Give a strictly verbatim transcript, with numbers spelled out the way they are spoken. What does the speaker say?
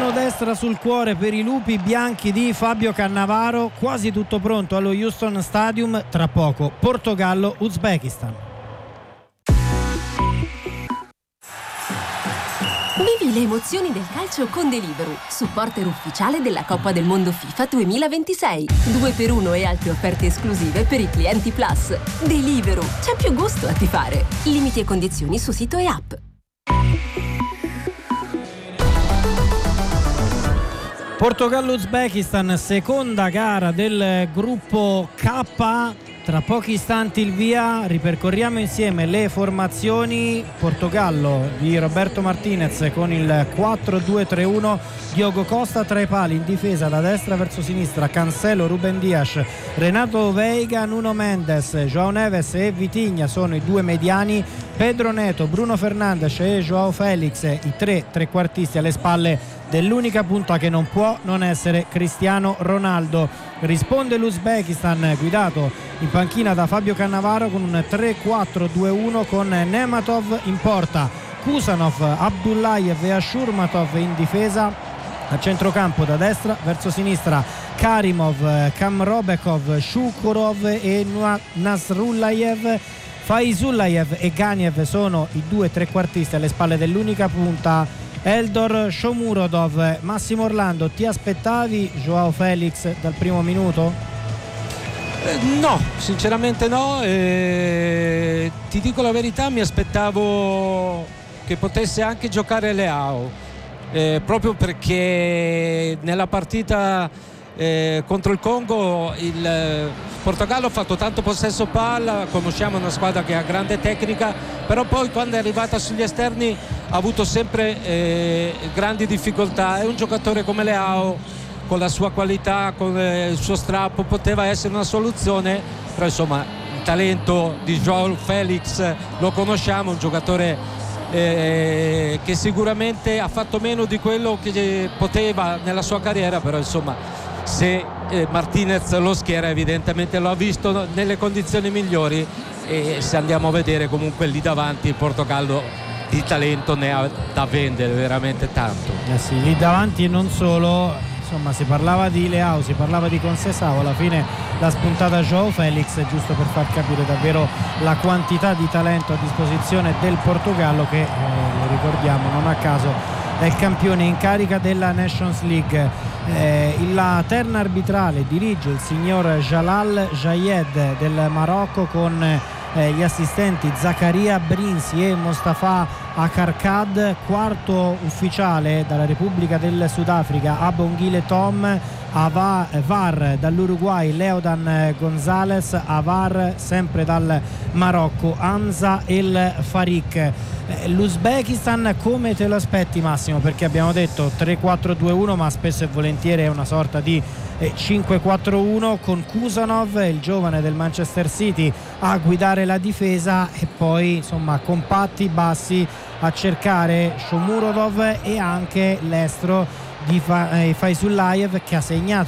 Mano destra sul cuore per i lupi bianchi di Fabio Cannavaro, quasi tutto pronto allo Houston Stadium, tra poco Portogallo-Uzbekistan. Vivi le emozioni del calcio con Deliveroo, supporter ufficiale della Coppa del Mondo FIFA duemilaventisei. due per uno e altre offerte esclusive per i clienti Plus. Deliveroo, c'è più gusto a tifare. Limiti e condizioni su sito e app. Portogallo-Uzbekistan, seconda gara del gruppo K. Tra pochi istanti il via, ripercorriamo insieme le formazioni. Portogallo di Roberto Martinez con il quattro due tre uno, Diogo Costa tra i pali, in difesa da destra verso sinistra Cancelo, Ruben Dias, Renato Veiga, Nuno Mendes, João Neves e Vitinha sono i due mediani, Pedro Neto, Bruno Fernandes e João Felix i tre trequartisti alle spalle dell'unica punta che non può non essere Cristiano Ronaldo. Risponde l'Uzbekistan, guidato in panchina da Fabio Cannavaro con un tre quattro due uno con Nematov in porta, Kusanov, Abdullayev e Ashurmatov in difesa. A centrocampo da destra verso sinistra Karimov, Kamrobekov, Shukurov e Nasrullayev. Faizulayev e Ganiev sono i due trequartisti alle spalle dell'unica punta Eldor Shomurodov. Massimo Orlando, ti aspettavi João Felix dal primo minuto? Eh, no, sinceramente no, eh, ti dico la verità, mi aspettavo che potesse anche giocare Leao, eh, proprio perché nella partita eh, contro il Congo il eh, Portogallo ha fatto tanto possesso palla, conosciamo una squadra che ha grande tecnica, però poi quando è arrivata sugli esterni ha avuto sempre eh, grandi difficoltà. È un giocatore come Leao, con la sua qualità, con il suo strappo, poteva essere una soluzione, però insomma il talento di João Felix lo conosciamo, un giocatore eh, che sicuramente ha fatto meno di quello che poteva nella sua carriera, però insomma se eh, Martinez lo schiera evidentemente lo ha visto nelle condizioni migliori, e se andiamo a vedere comunque lì davanti il Portogallo di talento ne ha da vendere veramente tanto. Eh sì, lì davanti e non solo, insomma si parlava di Leao, si parlava di Conceição, alla fine l'ha spuntata João Felix, giusto per far capire davvero la quantità di talento a disposizione del Portogallo che, eh, lo ricordiamo, non a caso è il campione in carica della Nations League. Eh, la terna arbitrale dirige il signor Jalal Jayed del Marocco con eh, gli assistenti Zaccaria Brinsi e Mostafa Akarkad. Quarto ufficiale dalla Repubblica del Sudafrica Abongile Tom. Ava, V A R dall'Uruguay Leodan Gonzalez. A V A R sempre dal Marocco Hamza El Farik. L'Uzbekistan come te lo aspetti, Massimo? Perché abbiamo detto tre quattro due uno, ma spesso e volentieri è una sorta di cinque quattro uno con Kusanov, il giovane del Manchester City, a guidare la difesa, e poi insomma compatti, bassi, a cercare Shomurodov e anche l'estro di Faizulayev, che ha segnato